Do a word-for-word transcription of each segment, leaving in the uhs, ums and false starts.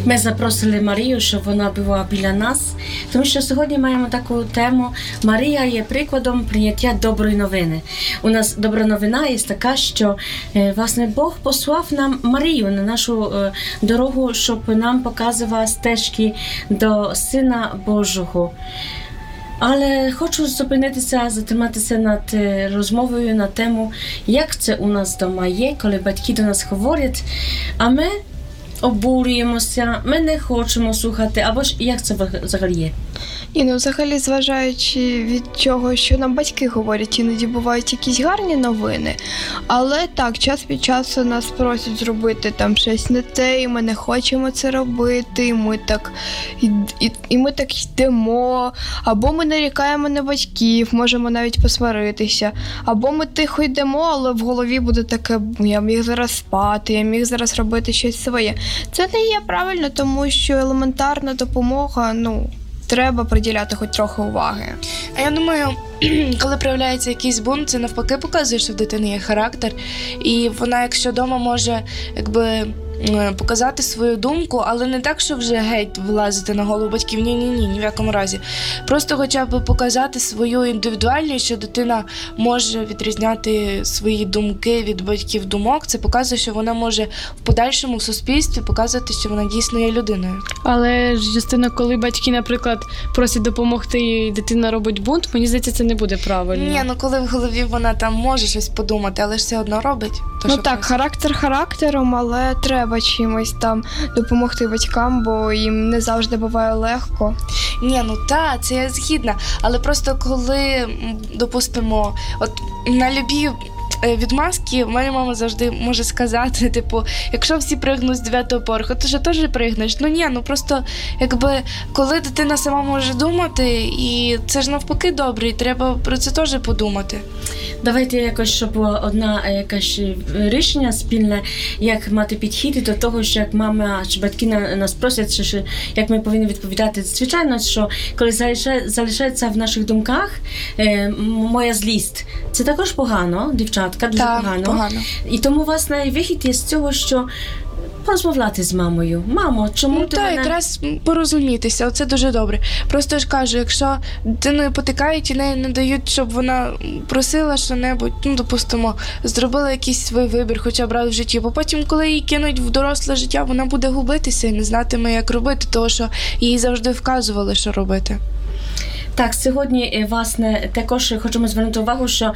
Ми запросили Марію, щоб вона була біля нас, тому що сьогодні маємо таку тему. Марія є прикладом прийняття доброї новини. У нас добра новина є така, що власне Бог послав нам Марію на нашу дорогу, щоб нам показувала стежки до Сина Божого. Але хочу зупинитися, затриматися над розмовою на тему, як це у нас вдома є, коли батьки до нас говорять, а ми обурюємося, ми не хочемо слухати, або ж як це взагалі є? І, ну, взагалі, зважаючи від того, що нам батьки говорять, іноді бувають якісь гарні новини, але так, час від часу нас просять зробити там щось не те, і ми не хочемо це робити, і ми так, і, і, і ми так йдемо, або ми нарікаємо на батьків, можемо навіть посваритися, або ми тихо йдемо, але в голові буде таке, я міг зараз спати, я міг зараз робити щось своє. Це не є правильно, тому що елементарна допомога, ну, треба приділяти хоч трохи уваги. А я думаю, коли проявляється якийсь бунт, це навпаки показує, що в дитини є характер. І вона, якщо вдома може, якби, показати свою думку, але не так, що вже геть влазити на голову батьків. Ні-ні-ні, ні в якому разі. Просто хоча б показати свою індивідуальність, що дитина може відрізняти свої думки від батьків думок. Це показує, що вона може в подальшому в суспільстві показувати, що вона дійсно є людиною. Але ж, Юстина, коли батьки, наприклад, просять допомогти і дитина робить бунт, мені здається, це не буде правильно. Ні, ну коли в голові вона там може щось подумати, але ж все одно робить. То, ну що так, просить. характер характером, але треба чимось там допомогти батькам, бо їм не завжди буває легко. Ні, ну так, це я згідна. Але просто коли, допустимо, от на любі відмазки моя мама завжди може сказати, типу, якщо всі пригнуть з дев'ятого поверху, ти ж теж пригнеш. Ну ні, ну просто, якби, коли дитина сама може думати, і це ж навпаки добре, і треба про це теж подумати. Давайте якось, щоб було одне якесь рішення спільне, як мати підхід до того, що як мама чи батьки нас просять, що як ми повинні відповідати. Звичайно, що коли залишається в наших думках е, моя злість, це також погано, дівчатка, дуже так, погано. погано. І тому, власне, вихід є з цього, що порозмовляти з мамою. Мамо, чому ну, ти так, мене... якраз порозумітися, оце дуже добре. Просто ж кажу, якщо дитиною потикають і неї не дають, щоб вона просила що-небудь, ну, допустимо, зробила якийсь свій вибір, хоча б раз в житті, бо потім, коли її кинуть в доросле життя, вона буде губитися і не знатиме, як робити, тому що їй завжди вказували, що робити. Так, сьогодні, власне, також хочемо звернути увагу, що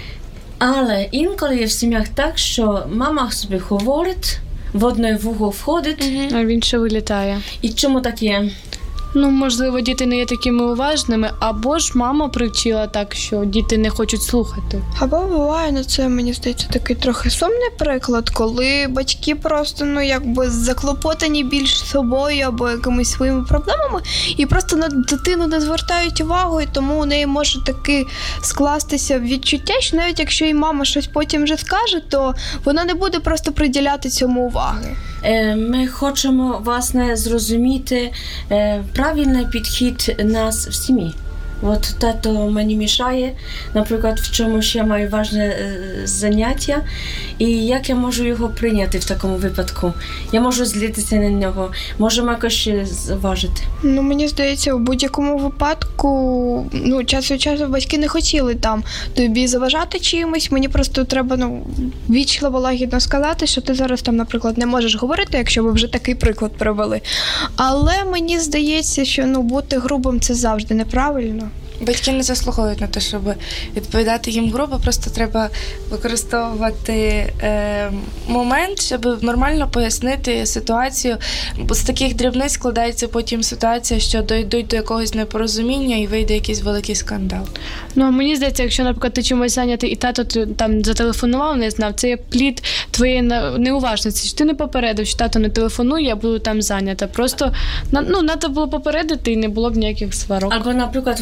але інколи є в сім'ях так, що мама собі говорить, в одне вухо входить, mm-hmm. а в інше вилітає. І чому так є? Ну, можливо, діти не є такими уважними, або ж мама привчила так, що діти не хочуть слухати. Або буває, ну це, мені здається, такий трохи сумний приклад, коли батьки просто, ну, якби заклопотані більш собою або якимись своїми проблемами, і просто на дитину не звертають увагу, і тому у неї може таки скластися відчуття, що навіть якщо і мама щось потім вже скаже, то вона не буде просто приділяти цьому уваги. Ми хочемо, власне, зрозуміти правильний підхід нас в сім'ї. От тато мені мішає, наприклад, в чомусь я маю важне е, заняття, і як я можу його прийняти в такому випадку? Я можу злитися на нього, можемо якось зважити. Ну, мені здається, у будь-якому випадку, ну, час від часу батьки не хотіли там тобі заважати чимось, мені просто треба, ну, вічливо, лагідно сказати, що ти зараз там, наприклад, не можеш говорити, якщо ви вже такий приклад привели. Але мені здається, що, ну, бути грубим – це завжди неправильно. Батьки не заслуговують на те, щоб відповідати їм грубо, просто треба використовувати е, момент, щоб нормально пояснити ситуацію, бо з таких дрібниць складається потім ситуація, що дійдуть до якогось непорозуміння і вийде якийсь великий скандал. Ну, мені здається, якщо, наприклад, ти чимось зайнятий і тато там зателефонував, не знав, це є плід твоєї неуважності, що ти не попередив, що тато не телефонує, я буду там зайнята. Просто, ну, треба було попередити і не було б ніяких сварок. Або, наприклад, у нас якісь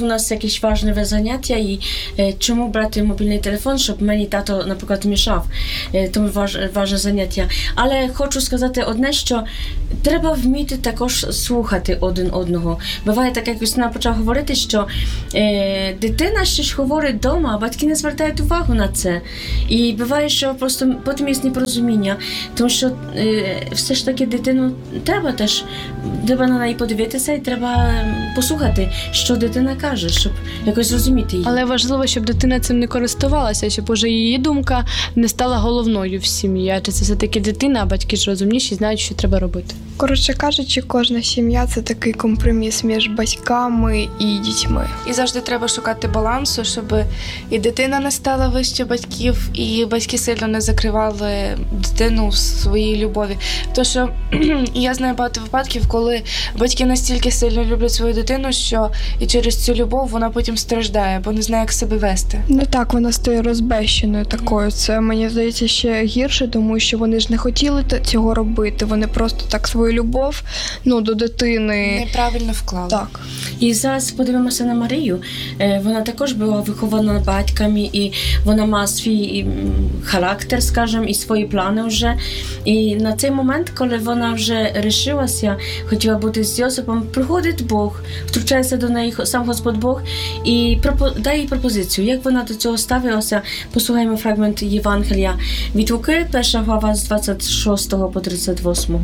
якесь важливе заняття і е, чому брати мобільний телефон, щоб мені тато, наприклад, мішав. Е, тому важ, важне заняття. Але хочу сказати одне, що треба вміти також слухати один одного. Буває так, як Юстина почала говорити, що е, дитина щось говорить вдома, а батьки не звертають увагу на це. І буває, що просто потім є непорозуміння, тому що е, все ж таки дитину треба теж, треба на неї подивитися і треба послухати, що дитина каже, щоб якось зрозуміти її. Але важливо, щоб дитина цим не користувалася, щоб уже її думка не стала головною в сім'ї. Адже це все-таки дитина, а батьки ж розумніші, знають, що треба робити. Коротше кажучи, кожна сім'я – це такий компроміс між батьками і дітьми. І завжди треба шукати балансу, щоб і дитина не стала вище батьків, і батьки сильно не закривали дитину в своїй любові. Тому що я знаю багато випадків, коли батьки настільки сильно люблять свою дитину, що і через цю любов вона потім страждає, бо не знає, як себе вести. Ну так, вона стає розбещеною такою. Це, мені здається, ще гірше, тому що вони ж не хотіли т- цього робити. Вони просто так свою любов, ну, до дитини. Неправильно вклали. Так. І зараз подивимося на Марію. Е, Вона також була вихована батьками, і вона має свій м, характер, скажімо, і свої плани вже. І на цей момент, коли вона вже рішилася, хотіла бути з Йосипом, приходить Бог, втручається до неї сам Господь Бог і пропо- дає їй пропозицію. Як вона до цього ставилася, послухаємо фрагмент Євангелія від Луки, перша глава з двадцять шостого по тридцять восьмого.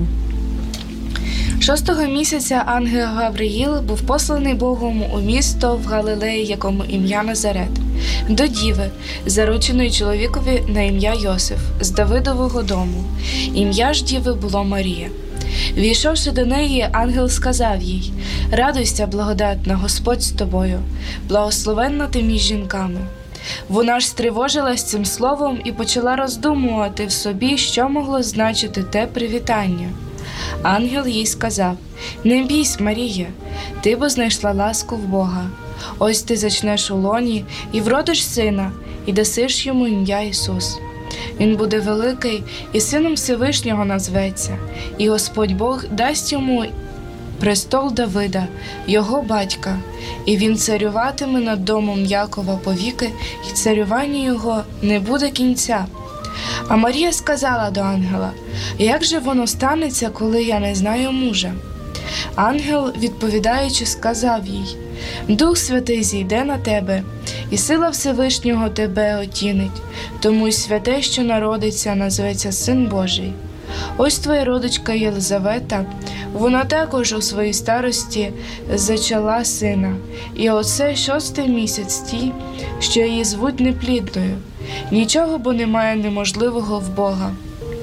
Шостого місяця ангел Гавриїл був посланий Богом у місто в Галилеї, якому ім'я Назарет, до діви, зарученої чоловікові на ім'я Йосиф, з Давидового дому. Ім'я ж діви було Марія. Війшовши до неї, ангел сказав їй: «Радуйся, благодатна, Господь з тобою, благословенна ти між жінками». Вона ж стривожилась цим словом і почала роздумувати в собі, що могло значити те привітання. Ангел їй сказав: «Не бійсь, Марія, ти бо знайшла ласку в Бога. Ось ти зачнеш у лоні і вродиш сина, і дасиш йому ім'я Ісус. Він буде великий і сином Всевишнього назветься, і Господь Бог дасть йому престол Давида, його батька, і він царюватиме над домом Якова повіки, і царювання його не буде кінця». А Марія сказала до ангела: «Як же воно станеться, коли я не знаю мужа?» Ангел, відповідаючи, сказав їй: «Дух Святий зійде на тебе, і сила Всевишнього тебе отінить, тому й святе, що народиться, назветься Син Божий. Ось твоя родичка Єлизавета, вона також у своїй старості зачала сина, і оце шостий місяць тій, що її звуть неплідною. Нічого бо немає неможливого в Бога».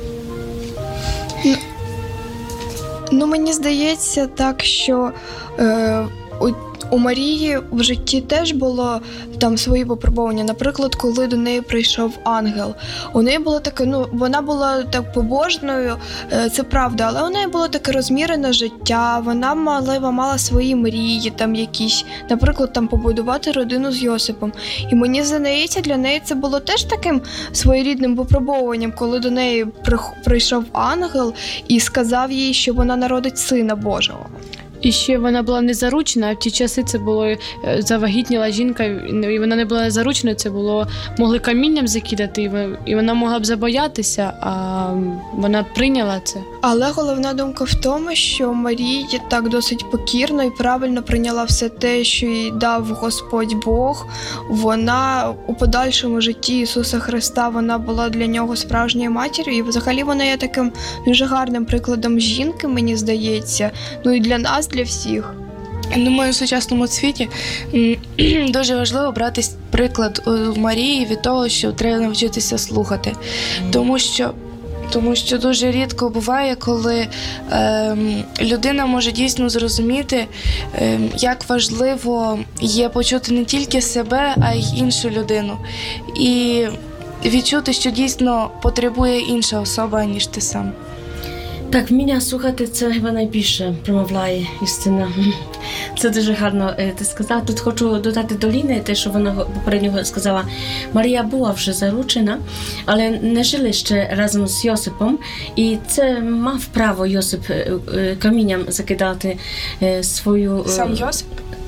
Ну, мені здається так, що е, у, у Марії в житті теж було там свої випробування. Наприклад, коли до неї прийшов ангел. У неї було таке, ну, вона була так побожною, е, це правда, але у неї було таке розмірене життя, вона мала, мала свої мрії там якісь, наприклад, там побудувати родину з Йосипом. І мені здається, для неї це було теж таким своєрідним випробовуванням, коли до неї прийшов ангел і сказав їй, що вона народить Сина Божого. І ще вона була не заручена, а в ті часи це було е, завагітніла жінка, і вона не була заручена, це було, могли камінням закидати, і ви- і вона могла б забоятися, а вона прийняла це. Але головна думка в тому, що Марія так досить покірно і правильно прийняла все те, що їй дав Господь Бог. Вона у подальшому житті Ісуса Христа, вона була для нього справжньою матір'ю, і взагалі вона є таким дуже гарним прикладом жінки, мені здається, ну і для нас, для всіх. Думаю, у сучасному світі м, дуже важливо брати приклад е, в Марії від того, що треба навчитися слухати. Тому що, тому що дуже рідко буває, коли е, людина може дійсно зрозуміти, е, як важливо є почути не тільки себе, а й іншу людину. І відчути, що дійсно потребує інша особа, ніж ти сам. Так, вміння слухати – це хіба найбільше промовляє Юстина. Це дуже гарно е, ти сказала. Тут хочу додати до Ліни те, що вона попередньо сказала. Марія була вже заручена, але не жили ще разом з Йосипом. І це мав право Йосип е, е, камінням закидати е, свою... е, Сам Йосип?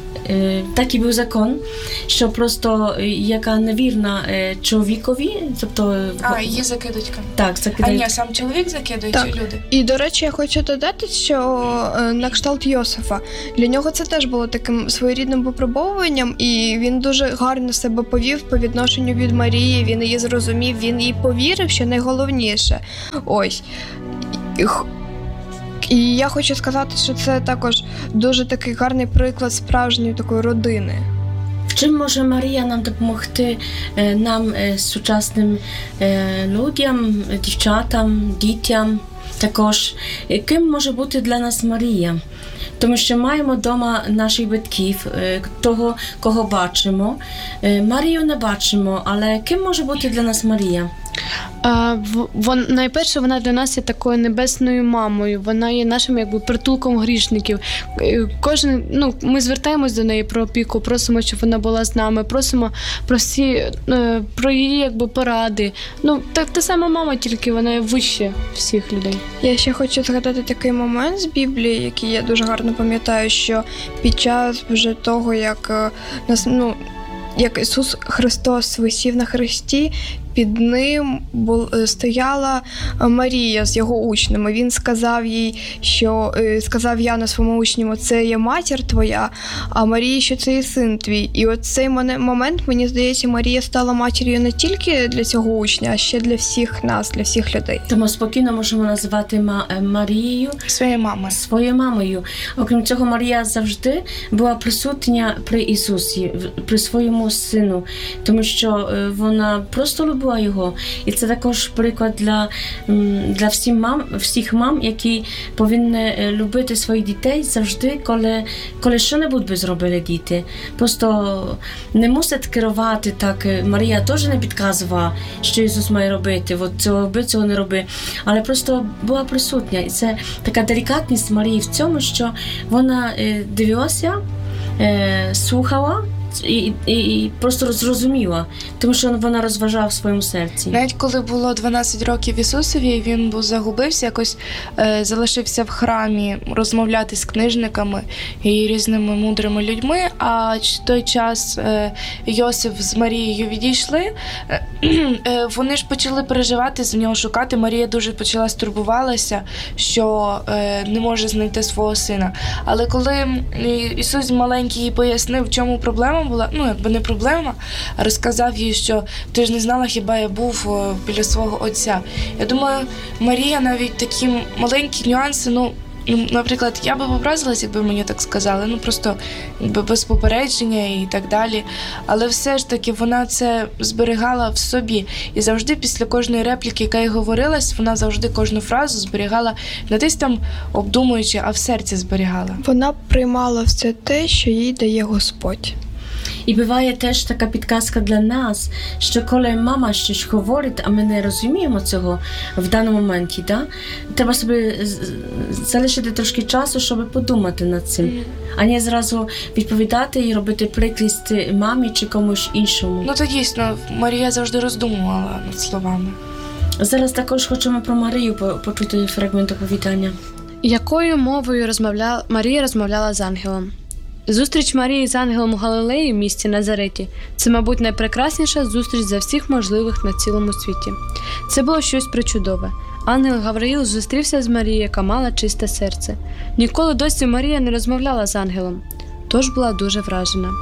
е, такий був закон, що просто е, яка невірна е, чоловікові, тобто е, А, її закидуть. так, А закидають. ні, сам чоловік закидає Так. чи люди? І, до речі, я хочу додати, що е, на кшталт Йосифа, для нього це теж було таким своєрідним випробовуванням, і він дуже гарно себе повів по відношенню від Марії, він її зрозумів, він їй повірив, що найголовніше. Ось. І х- І я хочу сказати, що це також дуже такий гарний приклад справжньої такої родини. Чим може Марія нам допомогти е, нам, е, сучасним е, людям, дівчатам, дітям також? Е, Ким може бути для нас Марія? Тому що маємо вдома наших батьків, е, того, кого бачимо. Е, Марію не бачимо, але ким може бути для нас Марія? А, в- вон, найперше, вона для нас є такою небесною мамою. Вона є нашим якби притулком грішників. Е, Кожен, ну, ми звертаємось до неї про опіку, просимо, щоб вона була з нами, просимо про всі е, про її якби поради. Ну, так та сама мама, тільки вона є вище всіх людей. Я ще хочу згадати такий момент з Біблії, який я дуже гарно пам'ятаю, що під час вже того, як е, нас, ну, як Ісус Христос висів на хресті, під ним бу- е, стояла е, Марія з його учнями. Він сказав їй, що е, сказав я на своєму учню, це є матір твоя, а Марія, що це є син твій. І от цей моне- момент, мені здається, Марія стала матір'ю не тільки для цього учня, а ще для всіх нас, для всіх людей. Тому спокійно можемо називати Ма- е, Марією Своєї мами. своєю мамою. Окрім цього, Марія завжди була присутня при Ісусі, в- при своєму сину, тому що е, вона просто любила його. І це також приклад для, м, для всіх мам, всіх мам, які повинні е, любити своїх дітей завжди, коли, коли що-небудь би зробили діти. Просто не мусить керувати так. е, Марія теж не підказувала, що Ісус має робити, от цього роби, цього не роби. Але просто була присутня. І це така делікатність Марії в цьому, що вона е, дивилася, е, слухала і, і, і просто зрозуміла, тому що вона розважала в своєму серці. Навіть коли було дванадцять років Ісусові, він був загубився, якось е, залишився в храмі розмовляти з книжниками і різними мудрими людьми. А ч- той час е, Йосип з Марією відійшли. Е, е, вони ж почали переживати за нього, шукати. Марія дуже почала стурбувалася, що е, не може знайти свого сина. Але коли м, І- Ісус маленький їй пояснив, в чому проблема була, ну якби не проблема, а розказав їй, що ти ж не знала, хіба я був о, біля свого отця. Я думаю, Марія навіть такі маленькі нюанси, ну, ну, наприклад, я би образилась, якби мені так сказали, ну просто якби без попередження і так далі. Але все ж таки вона це зберігала в собі. І завжди після кожної репліки, яка їй говорилась, вона завжди кожну фразу зберігала не десь там обдумуючи, а в серці зберігала. Вона приймала все те, що їй дає Господь. І буває теж така підказка для нас, що коли мама щось говорить, а ми не розуміємо цього в даному моменті, да? Треба собі з- з- залишити трошки часу, щоб подумати над цим, а не зразу відповідати і робити прикрість мамі чи комусь іншому. Ну то дійсно, Марія завжди роздумувала над словами. Зараз також хочемо про Марію по- почути фрагмент оповідання. Якою мовою розмовляла Марія розмовляла з ангелом? Зустріч Марії з ангелом у Галилеї в місті Назареті – це, мабуть, найпрекрасніша зустріч за всіх можливих на цілому світі. Це було щось причудове. Ангел Гавриїл зустрівся з Марією, яка мала чисте серце. Ніколи досі Марія не розмовляла з ангелом, тож була дуже вражена.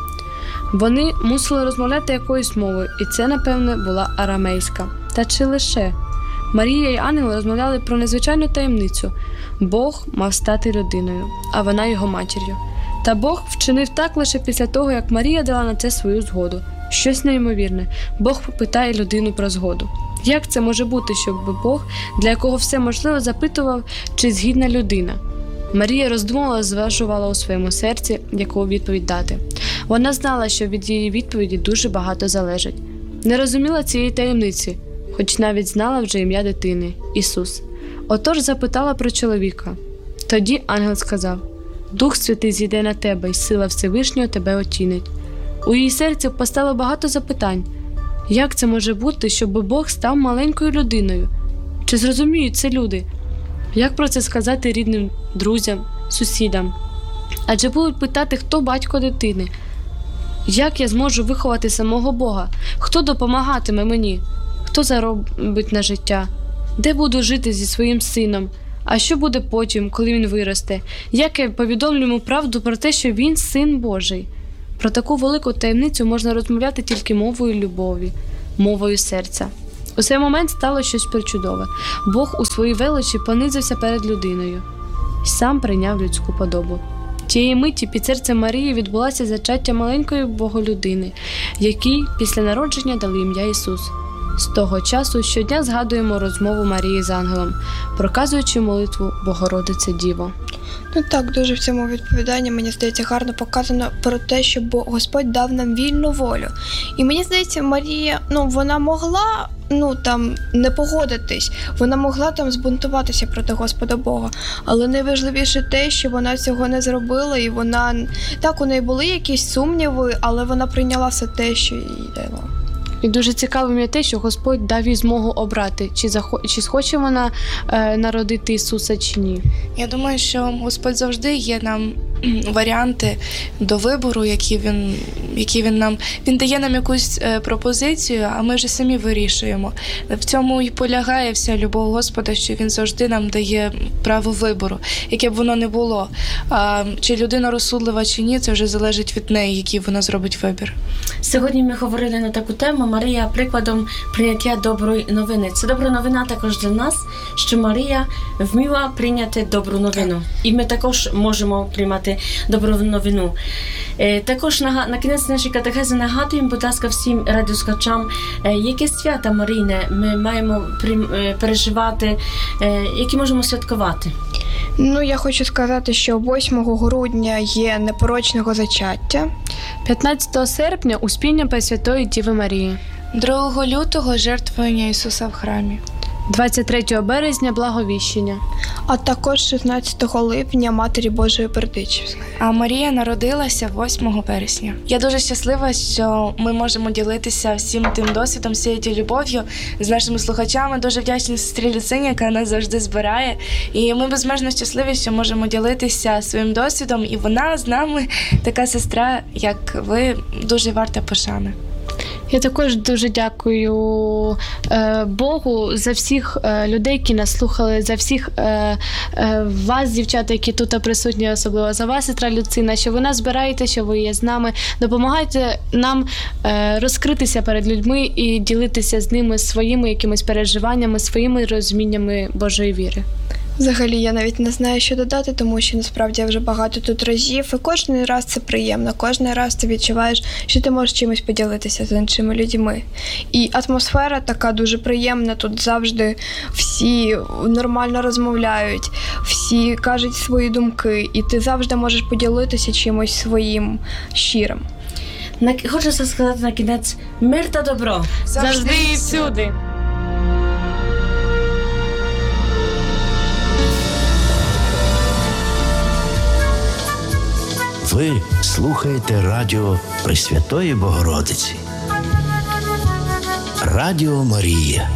Вони мусили розмовляти якоюсь мовою, і це, напевне, була арамейська. Та чи лише? Марія і ангел розмовляли про незвичайну таємницю. Бог мав стати людиною, а вона його матір'ю. Та Бог вчинив так лише після того, як Марія дала на це свою згоду. Щось неймовірне. Бог питає людину про згоду. Як це може бути, щоб Бог, для якого все можливо, запитував, чи згідна людина? Марія роздумувала, зважувала у своєму серці, яку відповідь дати. Вона знала, що від її відповіді дуже багато залежить. Не розуміла цієї таємниці, хоч навіть знала вже ім'я дитини – Ісус. Отож запитала про чоловіка. Тоді ангел сказав: «Дух Святий зійде на тебе, і сила Всевишнього тебе отінить». У її серці постало багато запитань. Як це може бути, щоб Бог став маленькою людиною? Чи зрозуміють це люди? Як про це сказати рідним, друзям, сусідам? Адже будуть питати, хто батько дитини. Як я зможу виховати самого Бога? Хто допомагатиме мені? Хто заробить на життя? Де буду жити зі своїм сином? А що буде потім, коли він виросте? Як я повідомлю йому правду про те, що він син Божий? Про таку велику таємницю можна розмовляти тільки мовою любові, мовою серця. У цей момент стало щось причудове. Бог у своїй величі понизився перед людиною і сам прийняв людську подобу. Тієї миті під серцем Марії відбулося зачаття маленької боголюдини, якій після народження дали ім'я Ісус. З того часу щодня згадуємо розмову Марії з ангелом, проказуючи молитву «Богородице Діво». Ну так, дуже в цьому відповіданні, мені здається, гарно показано про те, що Бо- Господь дав нам вільну волю. І мені здається, Марія, ну, вона могла, ну, там, не погодитись, вона могла там збунтуватися проти Господа Бога, але найважливіше те, що вона цього не зробила, і вона, так, у неї були якісь сумніви, але вона прийняла все те, що їй дало. І дуже цікаво мені те, що Господь дав їй змогу обрати, чи, захо... чи схоче вона е, народити Ісуса, чи ні. Я думаю, що Господь завжди є нам варіанти до вибору, які він, які він нам він дає нам якусь е, пропозицію, а ми вже самі вирішуємо. В цьому і полягає вся любов Господа, що він завжди нам дає право вибору, яке б воно не було. А чи людина розсудлива, чи ні, це вже залежить від неї, який вона зробить вибір. Сьогодні ми говорили на таку тему «Марія прикладом прийняття доброї новини». Це добра новина також для нас, що Марія вміла прийняти добру новину. І ми також можемо приймати добру новину. Е, також на, на кінець нашої катехези нагадуємо, будь ласка, всім радіослухачам, е, які свята Марійне ми маємо при, е, переживати, е, які можемо святкувати. Ну, я хочу сказати, що восьмого грудня є непорочного зачаття. п'ятнадцятого серпня – Успіння Пресвятої Діви Марії. другого лютого жертвування Ісуса в храмі. двадцять третього березня – Благовіщення. А також шістнадцятого липня Матері Божої Бердичівської. А Марія народилася восьмого вересня. Я дуже щаслива, що ми можемо ділитися всім тим досвідом, всією тією любов'ю з нашими слухачами. Дуже вдячні сестрі Люцині, яка нас завжди збирає. І ми безмежно щасливі, що можемо ділитися своїм досвідом. І вона з нами, така сестра, як ви, дуже варта пошани. Я також дуже дякую е, Богу за всіх е, людей, які нас слухали, за всіх е, е, вас, дівчата, які тут присутні, особливо за вас, сестра Люцина, що ви нас збираєте, що ви є з нами. Допомагайте нам е, розкритися перед людьми і ділитися з ними своїми якимись переживаннями, своїми розуміннями Божої віри. Взагалі, я навіть не знаю, що додати, тому що насправді я вже багато тут разів, і кожен раз це приємно, кожен раз ти відчуваєш, що ти можеш чимось поділитися з іншими людьми. І атмосфера така дуже приємна, тут завжди всі нормально розмовляють, всі кажуть свої думки, і ти завжди можеш поділитися чимось своїм щирим. На, хочу сказати на кінець «Мир та добро». Завжди і всюди. Ви слухаєте радіо Пресвятої Богородиці. Радіо Марія.